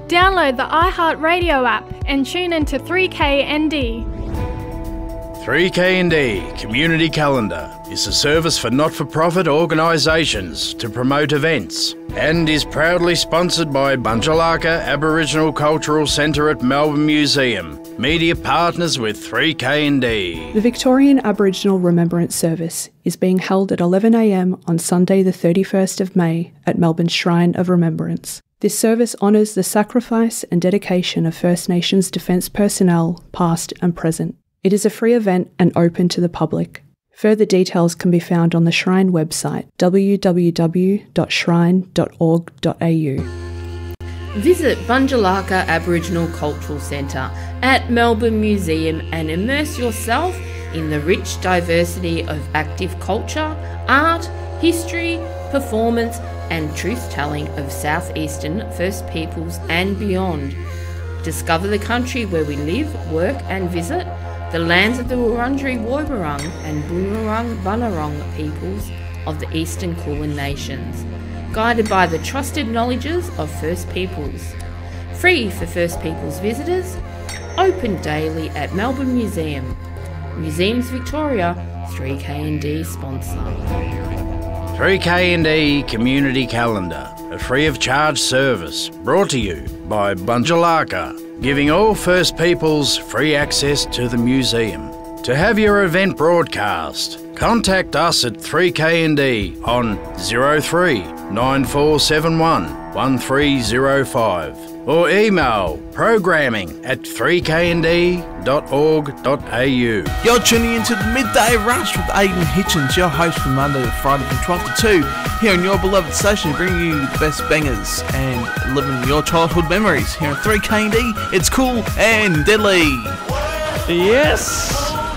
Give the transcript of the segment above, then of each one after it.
Download the iHeartRadio app and tune into 3KND. 3KND Community Calendar is a service for not-for-profit organisations to promote events and is proudly sponsored by Bunjalaka Aboriginal Cultural Centre at Melbourne Museum, media partners with 3KND. The Victorian Aboriginal Remembrance Service is being held at 11 a.m. on Sunday the 31st of May at Melbourne's Shrine of Remembrance. This service honours the sacrifice and dedication of First Nations defence personnel, past and present. It is a free event and open to the public. Further details can be found on the Shrine website, www.shrine.org.au. Visit Bunjalaka Aboriginal Cultural Centre at Melbourne Museum and immerse yourself in the rich diversity of active culture, art, history, performance and truth-telling of Southeastern First Peoples and beyond. Discover the country where we live, work and visit, the lands of the Wurundjeri Woiwurrung and Boonwurrung Bunurong peoples of the Eastern Kulin Nations, guided by the trusted knowledges of First Peoples. Free for First Peoples visitors, open daily at Melbourne Museum. Museums Victoria, 3KND sponsor. 3KND Community Calendar, a free of charge service brought to you by Bunjalaka, giving all First Peoples free access to the museum. To have your event broadcast, contact us at 3KND on 03 9471 1305 or email programming@3knd.org.au. You're tuning into the Midday Rush with Aidan Hitchens, your host from Monday to Friday from 12 to 2, here on your beloved station, bringing you the best bangers and living your childhood memories. Here on 3KD, it's cool and deadly. Yes!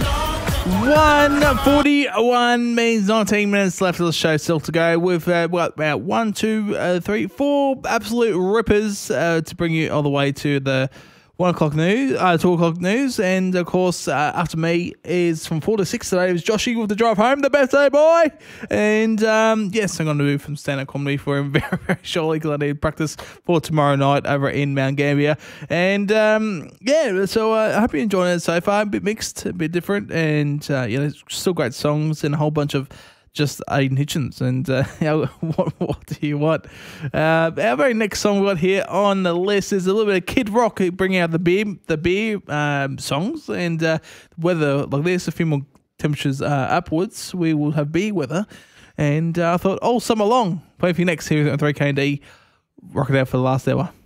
1:41 means 19 minutes left of the show still to go with about 1, 2, 3, 4 absolute rippers to bring you all the way to the 1 o'clock news, 2 o'clock news, and of course after me is from 4 to 6 today. It was Joshy with the drive home, the birthday boy, and yes, I'm going to do some stand-up comedy for him very, very shortly because I need practice for tomorrow night over in Mount Gambier, and yeah, so I hope you're enjoying it so far. A bit mixed, a bit different, and still great songs and a whole bunch of just Aidan Hitchens, and what do you want? Our very next song we got here on the list is a little bit of Kid Rock bringing out the beer songs, and weather like this, a few more temperatures upwards, we will have beer weather, and I thought all summer long, play for you next here on 3KD, rock it out for the last hour.